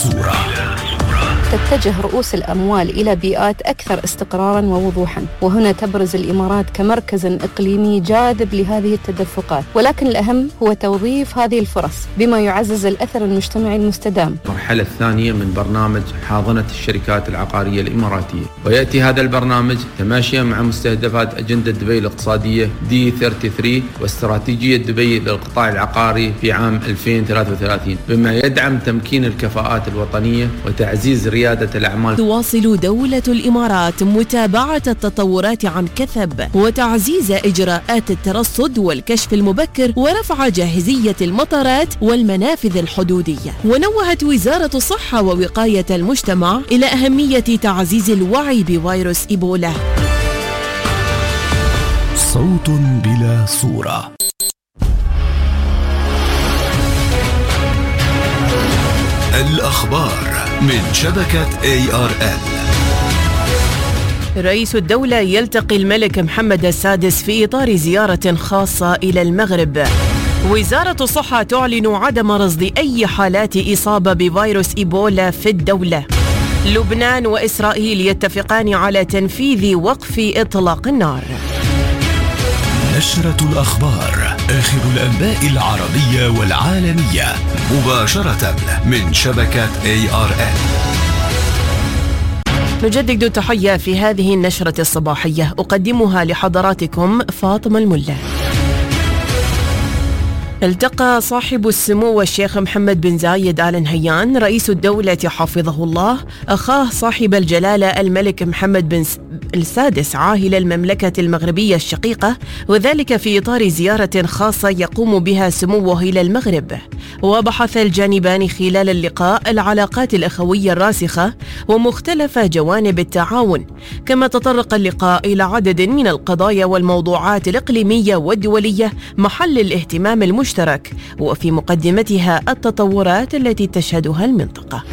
صورة. تتجه رؤوس الأموال إلى بيئات أكثر استقراراً ووضوحاً، وهنا تبرز الإمارات كمركز إقليمي جاذب لهذه التدفقات، ولكن الأهم هو توظيف هذه الفرص بما يعزز الأثر المجتمعي المستدام. المرحلة الثانية من برنامج حاضنة الشركات العقارية الإماراتية، ويأتي هذا البرنامج تماشيا مع مستهدفات أجندة دبي الاقتصادية D33 واستراتيجية دبي للقطاع العقاري في عام 2033، بما يدعم تمكين الكفاءات الوطنية وتعزيز ريادة الأعمال. تواصل دولة الإمارات متابعة التطورات عن كثب وتعزيز إجراءات الترصد والكشف المبكر ورفع جاهزية المطارات والمنافذ الحدودية. ونوهت وزارة الصحة ووقاية المجتمع إلى أهمية تعزيز الوعي بفيروس إيبولا. صوت بلا صورة. الأخبار من شبكة ARN. رئيس الدولة يلتقي الملك محمد السادس في إطار زيارة خاصة إلى المغرب. وزارة الصحة تعلن عدم رصد أي حالات إصابة بفيروس إيبولا في الدولة. لبنان وإسرائيل يتفقان على تنفيذ وقف إطلاق النار. نشرة الأخبار، آخر الأنباء العربية والعالمية مباشرة من شبكة ARN. نجدد التحية في هذه النشرة الصباحية، أقدمها لحضراتكم فاطمة الملا. التقى صاحب السمو الشيخ محمد بن زايد آل نهيان رئيس الدولة حفظه الله أخاه صاحب الجلالة الملك محمد بن السادس عاهل المملكة المغربية الشقيقة، وذلك في إطار زيارة خاصة يقوم بها سموه إلى المغرب. وبحث الجانبان خلال اللقاء العلاقات الأخوية الراسخة ومختلف جوانب التعاون، كما تطرق اللقاء إلى عدد من القضايا والموضوعات الإقليمية والدولية محل الاهتمام المشترك، وفي مقدمتها التطورات التي تشهدها المنطقة.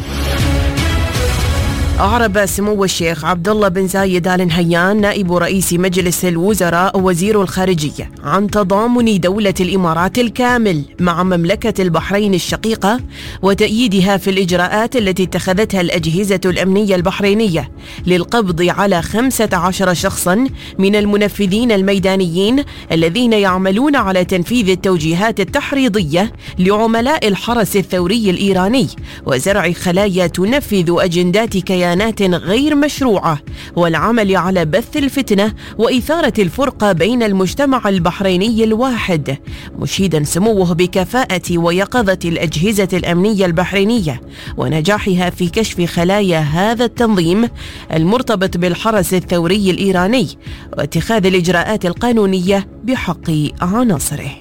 أعرب سمو الشيخ عبد الله بن زايد آل نهيان نائب رئيس مجلس الوزراء وزير الخارجية عن تضامن دولة الإمارات الكامل مع مملكة البحرين الشقيقة وتأييدها في الإجراءات التي اتخذتها الأجهزة الأمنية البحرينية للقبض على 15 شخصا من المنفذين الميدانيين الذين يعملون على تنفيذ التوجيهات التحريضية لعملاء الحرس الثوري الإيراني وزرع خلايا تنفذ أجندات كيانات غير مشروعة والعمل على بث الفتنة وإثارة الفرقة بين المجتمع البحريني الواحد، مشيدا سموه بكفاءة ويقظة الأجهزة الأمنية البحرينية ونجاحها في كشف خلايا هذا التنظيم المرتبط بالحرس الثوري الإيراني واتخاذ الإجراءات القانونية بحق عناصره.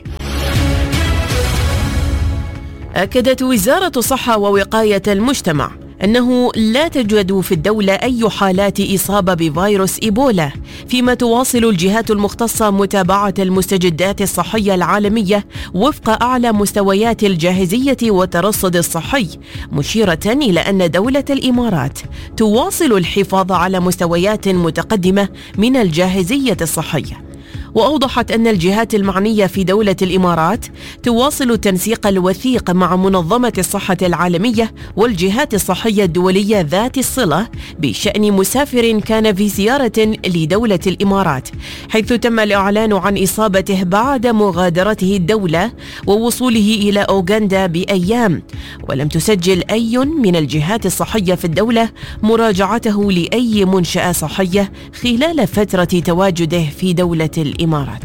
أكدت وزارة الصحة ووقاية المجتمع أنه لا توجد في الدولة أي حالات إصابة بفيروس إيبولا، فيما تواصل الجهات المختصة متابعة المستجدات الصحية العالمية وفق أعلى مستويات الجاهزية والترصد الصحي، مشيرة إلى أن دولة الإمارات تواصل الحفاظ على مستويات متقدمة من الجاهزية الصحية. وأوضحت أن الجهات المعنية في دولة الإمارات تواصل التنسيق الوثيق مع منظمة الصحة العالمية والجهات الصحية الدولية ذات الصلة بشأن مسافر كان في زيارة لدولة الإمارات، حيث تم الإعلان عن إصابته بعد مغادرته الدولة ووصوله إلى أوغندا بأيام، ولم تسجل أي من الجهات الصحية في الدولة مراجعته لأي منشأة صحية خلال فترة تواجده في دولة الإمارات.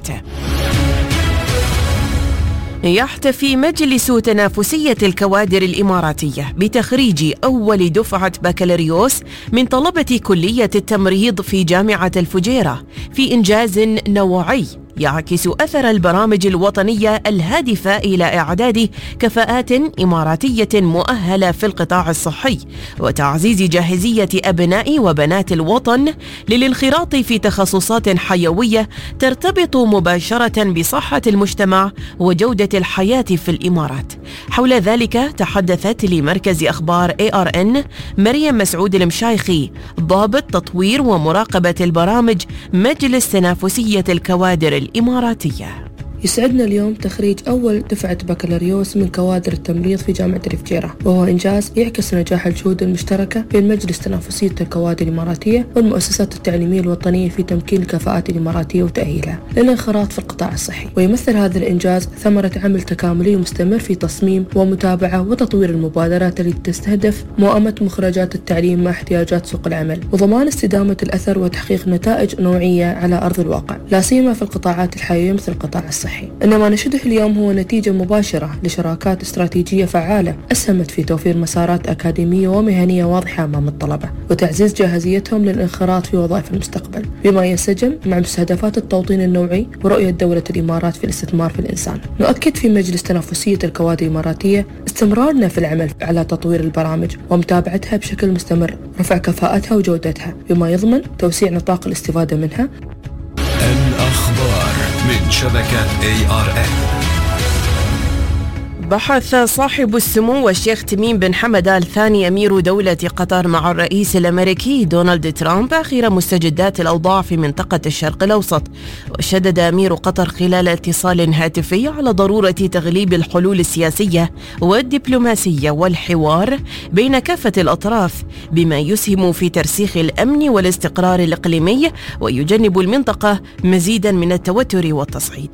يحتفي مجلس تنافسية الكوادر الإماراتية بتخريج أول دفعة بكالوريوس من طلبة كلية التمريض في جامعة الفجيرة في إنجاز نوعي يعكس أثر البرامج الوطنية الهادفة إلى إعداد كفاءات إماراتية مؤهلة في القطاع الصحي وتعزيز جاهزية أبناء وبنات الوطن للانخراط في تخصصات حيوية ترتبط مباشرة بصحة المجتمع وجودة الحياة في الإمارات. حول ذلك تحدثت لمركز أخبار ARN مريم مسعود المشايخي ضابط تطوير ومراقبة البرامج مجلس تنافسية الكوادر الإماراتية. يسعدنا اليوم تخريج أول دفعة بكالوريوس من كوادر التمريض في جامعة الفجيرة، وهو إنجاز يعكس نجاح الجهود المشتركة بين مجلس تنافسية الكوادر الإماراتية والمؤسسات التعليمية الوطنية في تمكين الكفاءات الإماراتية وتأهيلها للانخراط في القطاع الصحي. ويمثل هذا الإنجاز ثمرة عمل تكاملي ومستمر في تصميم ومتابعة وتطوير المبادرات التي تستهدف موائمة مخرجات التعليم مع احتياجات سوق العمل، وضمان استدامة الأثر وتحقيق نتائج نوعية على أرض الواقع، لا سيما في القطاعات الحيوية مثل القطاع الصحي. إن ما نشهده اليوم هو نتيجة مباشرة لشراكات استراتيجية فعالة أسهمت في توفير مسارات أكاديمية ومهنية واضحة أمام الطلبة وتعزيز جاهزيتهم للانخراط في وظائف المستقبل، بما ينسجم مع مستهدفات التوطين النوعي ورؤية دولة الإمارات في الاستثمار في الإنسان. نؤكد في مجلس تنافسية الكوادر الإماراتية استمرارنا في العمل على تطوير البرامج ومتابعتها بشكل مستمر، رفع كفاءتها وجودتها بما يضمن توسيع نطاق الاستفادة منها. الأخبار من شبكة ARN. بحث صاحب السمو الشيخ تميم بن حمد آل ثاني أمير دولة قطر مع الرئيس الأمريكي دونالد ترامب آخر مستجدات الأوضاع في منطقة الشرق الأوسط. وشدد أمير قطر خلال اتصال هاتفي على ضرورة تغليب الحلول السياسية والدبلوماسية والحوار بين كافة الأطراف بما يسهم في ترسيخ الأمن والاستقرار الإقليمي ويجنب المنطقة مزيدا من التوتر والتصعيد.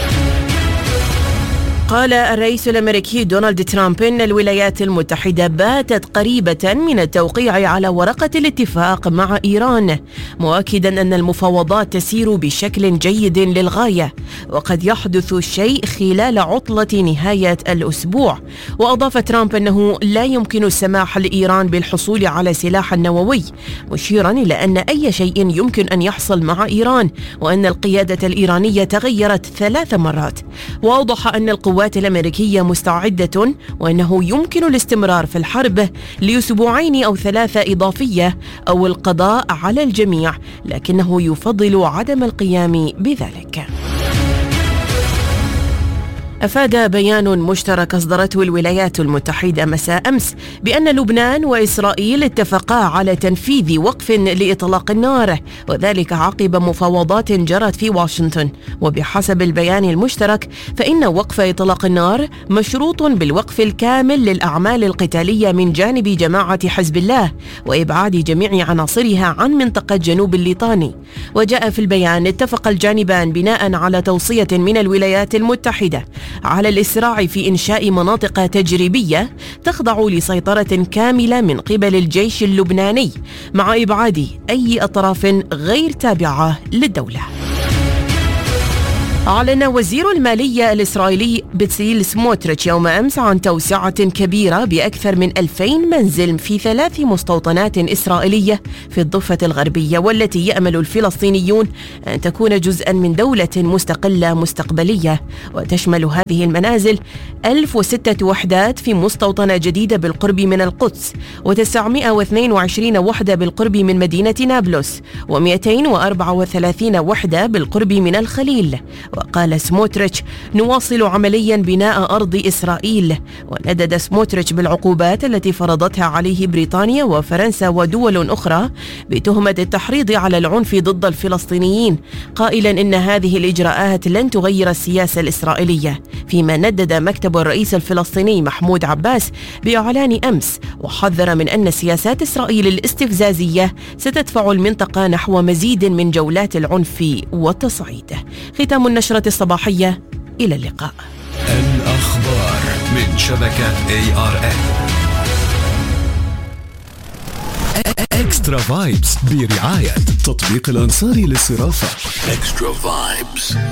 قال الرئيس الأمريكي دونالد ترامب إن الولايات المتحدة باتت قريبة من التوقيع على ورقة الاتفاق مع إيران، مؤكدا أن المفاوضات تسير بشكل جيد للغاية وقد يحدث الشيء خلال عطلة نهاية الأسبوع. وأضاف ترامب أنه لا يمكن السماح لإيران بالحصول على سلاح نووي، مشيرا إلى أن أي شيء يمكن أن يحصل مع إيران وأن القيادة الإيرانية تغيرت 3 مرات. وأوضح أن القوات الأمريكية مستعدة وأنه يمكن الاستمرار في الحرب لأسبوعين أو 3 إضافية أو القضاء على الجميع، لكنه يفضل عدم القيام بذلك. أفاد بيان مشترك أصدرته الولايات المتحدة مساء أمس بأن لبنان وإسرائيل اتفقا على تنفيذ وقف لإطلاق النار، وذلك عقب مفاوضات جرت في واشنطن. وبحسب البيان المشترك فإن وقف إطلاق النار مشروط بالوقف الكامل للأعمال القتالية من جانب جماعة حزب الله وإبعاد جميع عناصرها عن منطقة جنوب الليطاني. وجاء في البيان اتفق الجانبان بناء على توصية من الولايات المتحدة على الإسراع في إنشاء مناطق تجريبية تخضع لسيطرة كاملة من قبل الجيش اللبناني مع إبعاد أي أطراف غير تابعة للدولة. أعلن وزير المالية الإسرائيلي بتسيل سموتريتش يوم أمس عن توسعة كبيرة بأكثر من 2000 منزل في 3 مستوطنات إسرائيلية في الضفة الغربية، والتي يأمل الفلسطينيون أن تكون جزءا من دولة مستقلة مستقبلية. وتشمل هذه المنازل 1006 وحدات في مستوطنة جديدة بالقرب من القدس، و922 وحدة بالقرب من مدينة نابلس، و234 وحدة بالقرب من الخليل. وقال سموتريتش: نواصل عمليا بناء أرض إسرائيل. وندد سموتريتش بالعقوبات التي فرضتها عليه بريطانيا وفرنسا ودول أخرى بتهمة التحريض على العنف ضد الفلسطينيين، قائلا إن هذه الإجراءات لن تغير السياسة الإسرائيلية. فيما ندد مكتب الرئيس الفلسطيني محمود عباس بإعلان أمس وحذر من أن سياسات إسرائيل الاستفزازية ستدفع المنطقة نحو مزيد من جولات العنف والتصعيد. ختام النشرة الصباحية، إلى اللقاء. الأخبار من شبكة ARN. إكسترا فايبس برعاية تطبيق الأنصاري للصرافة. إكسترا فايبس.